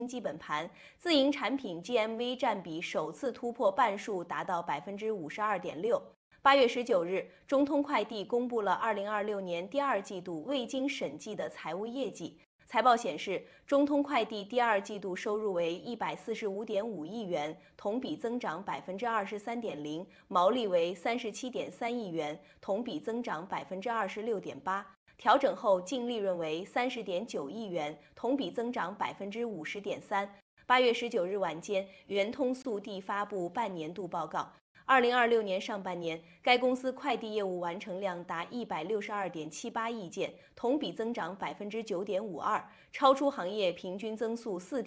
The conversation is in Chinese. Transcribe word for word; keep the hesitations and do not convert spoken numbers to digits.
基本盘，自营产品 G M V 占比首次突破半数，达到百分之五十二点六。八月十九日，中通快递公布了二零二六年第二季度未经审计的财务业绩。财报显示，中通快递第二季度收入为一百四十五点五亿元，同比增长百分之二十三点零，毛利为三十七点三亿元，同比增长百分之二十六点八。调整后净利润为三十点九亿元，同比增长百分之五十点三。八月十九日晚间，圆通速递发布半年度报告。二零二六年上半年，该公司快递业务完成量达一百六十二点七八亿件，同比增长百分之九点五二，超出行业平均增速四点。